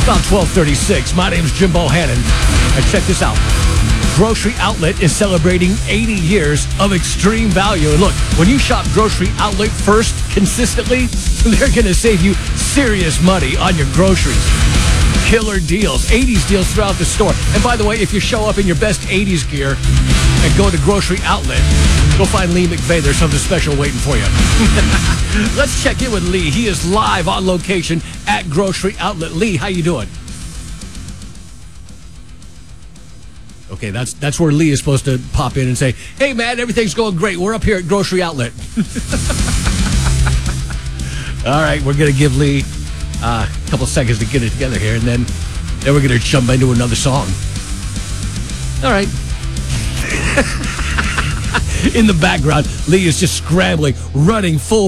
about 12:36. My name's Jim Bohannon. And check this out. Grocery Outlet is celebrating 80 years of extreme value. And look, when you shop Grocery Outlet first consistently, they're going to save you serious money on your groceries. Killer deals, 80s deals throughout the store. And by the way, if you show up in your best 80s gear and go to Grocery Outlet, go find Lee McVeigh. There's something special waiting for you. Let's check in with Lee. He is live on location at Grocery Outlet. Lee, how you doing? Okay, that's where Lee is supposed to pop in and say, hey, man, everything's going great. We're up here at Grocery Outlet. All right, we're going to give Lee a couple seconds to get it together here, and then we're going to jump into another song. All right. In the background, Lee is just scrambling, running full